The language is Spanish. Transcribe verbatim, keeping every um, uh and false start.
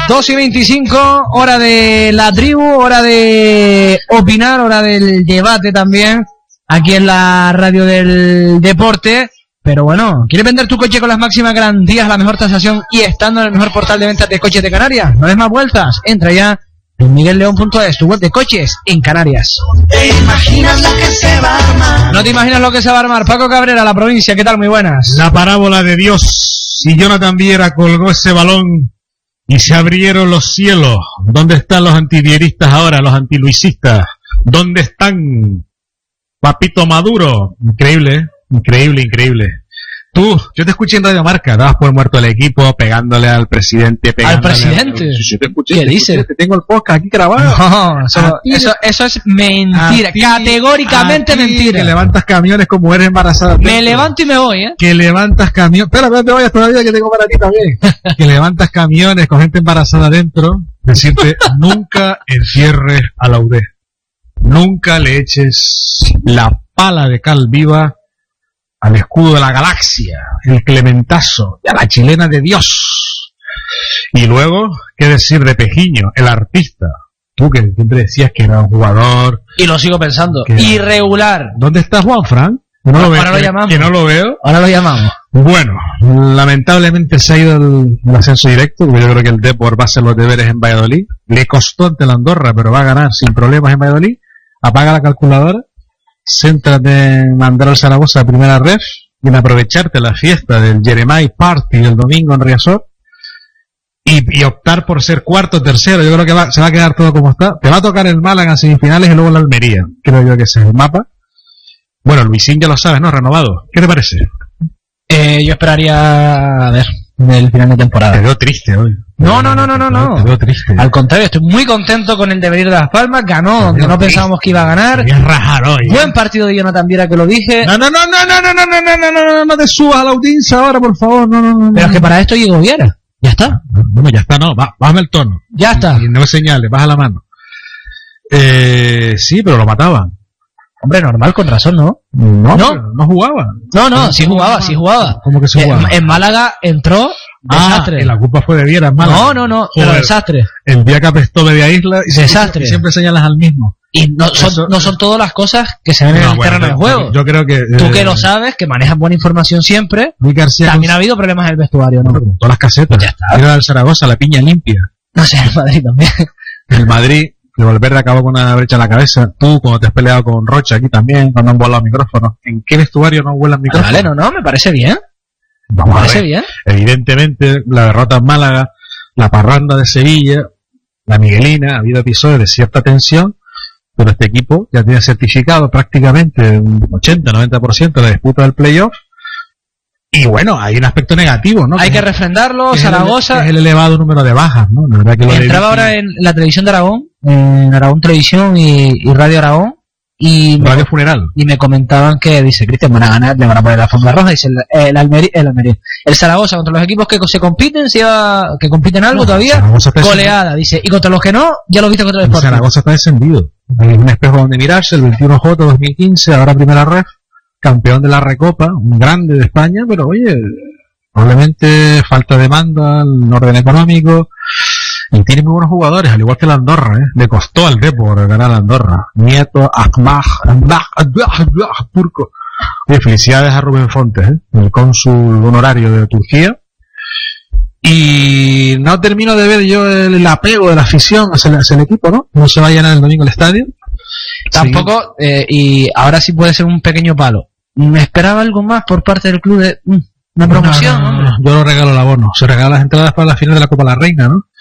dos y veinticinco, hora de la tribu, hora de opinar, hora del debate también, aquí en la radio del deporte. Pero bueno, ¿quieres vender tu coche con las máximas garantías, la mejor tasación y estando en el mejor portal de ventas de coches de Canarias? No des más vueltas, entra ya en miguel león punto es, tu web de coches en Canarias. ¿Te imaginas lo que se va a armar? No te imaginas lo que se va a armar. Paco Cabrera, la provincia, ¿qué tal? Muy buenas. La parábola de Dios. Y Jonathan Viera colgó ese balón y se abrieron los cielos. ¿Dónde están los antivieristas ahora, los antiluisistas? ¿Dónde están Papito Maduro? Increíble, ¿eh? Increíble, increíble. Tú, yo te escuché en Radio Marca, dabas por muerto el equipo, pegándole al presidente. ¿Al presidente? A... Sí, sí, te escuché, ¿Qué te dices? Escuché, te tengo el podcast aquí grabado. No, eso, eso, eso es mentira, ti, categóricamente mentira. Que levantas camiones como eres embarazada. Me levanto y me voy, ¿eh? Que levantas camiones, espera, no te vayas todavía que tengo para ti también. Que levantas camiones con gente embarazada adentro, decirte, nunca encierres a la U D. Nunca le eches la pala de cal viva al escudo de la galaxia, el clementazo, y a la chilena de Dios. Y luego, ¿qué decir de Pejiño, el artista? Tú que siempre decías que era un jugador... Y lo sigo pensando, que... irregular. ¿Dónde está Juanfran? Que no, no, lo veo, ahora lo llamamos. Que no lo veo. Ahora lo llamamos. Bueno, lamentablemente se ha ido el, el ascenso directo, porque yo creo que el Depor va a hacer los deberes en Valladolid. Le costó ante la Andorra, pero va a ganar sin problemas en Valladolid. Apaga la calculadora. Céntrate en mandar al Zaragoza a primera ref y en aprovecharte la fiesta del Jeremai Party del domingo en Riazor y, y optar por ser cuarto o tercero. Yo creo que va, se va a quedar todo como está. Te va a tocar el Málaga en semifinales y luego la Almería. Creo yo que ese es el mapa. Bueno, Luisín ya lo sabes, ¿no? Renovado. ¿Qué te parece? Eh, yo esperaría a ver el final de temporada. Te veo triste hoy. No, no, no, no, no, no. Te veo triste. Al contrario, estoy muy contento con el devenir de Las Palmas. Ganó donde no pensábamos que iba a ganar. Voy a rajar hoy. Buen partido de Jonathan Viera, que lo dije. No, no, no, no, no, no, no, no, no, no, no, no, no te subas a la audiencia ahora, por favor. No, no, no. Pero es que para esto llegó Viera. Ya está. No, ya está, no. Va, bájame el tono. Ya está. Y no me señales, baja la mano. Eh, sí, pero lo mataban. Hombre, normal, con razón, ¿no? No, no, no jugaba. No, no, sí jugaba, sí jugaba. ¿Cómo que se jugaba? En, en Málaga entró desastre. Ah, la culpa fue de Viera, en Málaga. No, no, no, pero desastre. El día que apestó Media Isla y desastre. Y siempre señalas al mismo. Y no son, Eso, no son todas las cosas que se ven no, en el bueno, terreno de juego. Yo creo que... Tú eh, que lo sabes, que manejas buena información siempre, García también ha habido problemas en el vestuario, ¿no? Con todas las casetas. Ya está. Mira el Zaragoza, la piña limpia. No sé, el Madrid también. El Madrid... que Valverde acabó con una brecha en la cabeza. Tú, cuando te has peleado con Rocha aquí también, cuando han volado micrófonos. ¿En qué vestuario no vuelan micrófonos? Vale, no, no, me parece bien. Vamos me a parece ver. bien. Evidentemente, la derrota en Málaga, la parranda de Sevilla, la Miguelina, ha habido episodios de cierta tensión, pero este equipo ya tiene certificado prácticamente un ochenta noventa por ciento de la disputa del playoff. Y bueno, hay un aspecto negativo, ¿no? Hay que, que refrendarlo, que Zaragoza. Es el, que es el elevado número de bajas, ¿no? La verdad que lo entraba ahora en la televisión de Aragón, en Aragón Televisión y, y Radio Aragón. Y Radio me, Funeral. Y me comentaban que, dice, Cristian, van a ganar, le van a poner la alfombra roja. Dice, el, el, Almería, el Almería. El Zaragoza, contra los equipos que se compiten, se iba, que compiten algo no, todavía, goleada, dice. Y contra los que no, ya lo viste contra el Sporting. Zaragoza está descendido. Hay un espejo donde mirarse, el veintiuno J dos mil quince, ahora primera ref, campeón de la Recopa, un grande de España, pero oye, probablemente falta demanda, el orden económico, y tiene muy buenos jugadores, al igual que la Andorra, ¿eh? Le costó al Depor ganar a Andorra. Nieto, Ahmad, Turco. Y felicidades a Rubén Fontes, ¿eh? El cónsul honorario de Turquía. Y no termino de ver yo el, el apego de la afición hacia el, hacia el equipo, ¿no? No se va a llenar el domingo el estadio. Tampoco, eh, y ahora sí puede ser un pequeño palo. Me esperaba algo más por parte del club de... Mm, una promoción, no, no, no, hombre. Yo lo regalo el abono. Se regalan las entradas para la final de la Copa de la Reina, ¿no?